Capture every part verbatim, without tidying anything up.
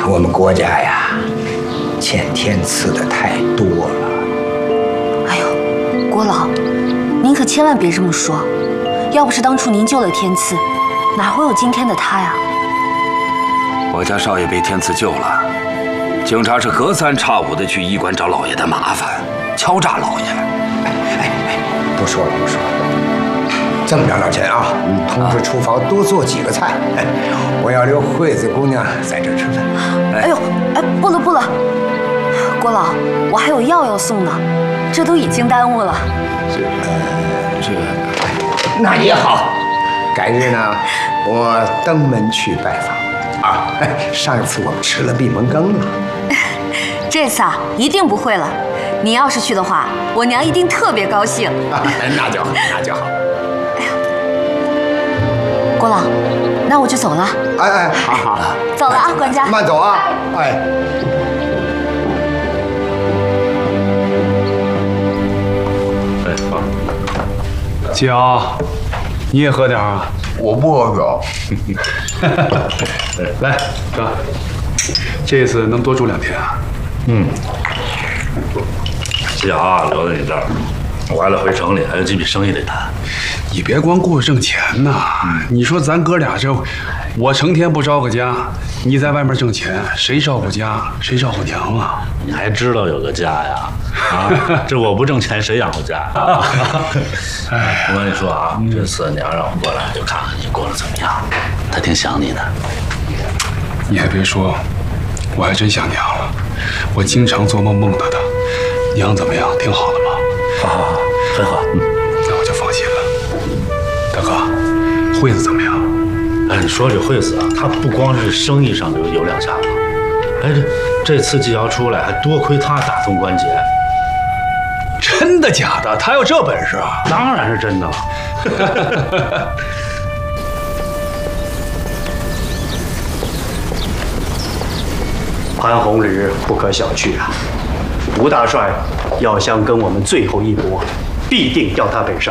我们国家呀，欠天赐的太多了。 哎呦，国老，您可千万别这么说。要不是当初您救了天赐，哪会有今天的他呀？ 我家少爷被天赐救了，警察是隔三差五的去医馆找老爷的麻烦，敲诈老爷。 哎哎哎，不说了不说了，这么着，老陈啊，通知厨房多做几个菜。哎，我要留惠子姑娘在这吃饭。 哎呦，哎，不了不了，国老，我还有药要送呢，这都已经耽误了。 这这个， 那也好，改日呢，我登门去拜访。啊，上一次我们吃了闭门羹了， 这次啊一定不会了。你要是去的话，我娘一定特别高兴。 啊、那就好，那就好。 哎呀，郭老，那我就走了。 哎哎，好好， 走了啊，管家。 慢走啊，哎。 哎，好。季瑶，你也喝点啊。 我不喝酒。 来，哥，这次能多住两天啊？ 嗯。季瑶留在你这儿，我还得回城里，还有几笔生意得谈。 你别光顾着挣钱呐！你说咱哥俩这，我成天不照顾家，你在外面挣钱，谁照顾家，谁照顾娘啊？ 你还知道有个家呀？啊，这我不挣钱，谁养活家？哎，我跟你说啊，这次娘让我过来，就看看你过得怎么样。她挺想你的。 你还别说，我还真想娘了。我经常做梦梦到她。娘怎么样？挺好的吗？ 好好好，很好。嗯， 那我就放心了。大哥，惠子怎么样？ 哎，你说这惠子啊，她不光是生意上有有两下子，哎，这这次季瑶出来，还多亏她打通关节。 真的假的？他有这本事啊？ 当然是真的。 潘红吕不可小觑啊！吴大帅要想跟我们最后一搏，必定调他北上。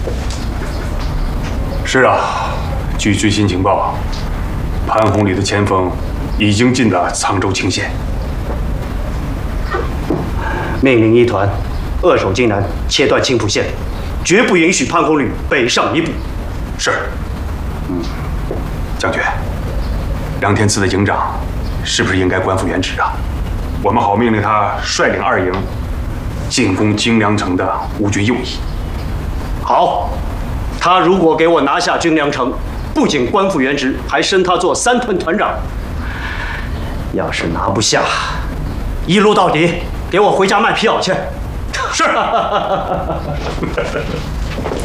是啊，据最新情报，潘红吕的前锋已经进了沧州清县。 命令一团扼守荆南，切断青浦线，绝不允许潘红吕北上一步。 是。嗯，将军，梁天赐的营长是不是应该官复原职啊？我们好命令他率领二营进攻京良城的吴军右翼。 好，他如果给我拿下京良城，不仅官复原职，还升他做三团团长。要是拿不下，一路到底，给我回家卖皮袄去。 是。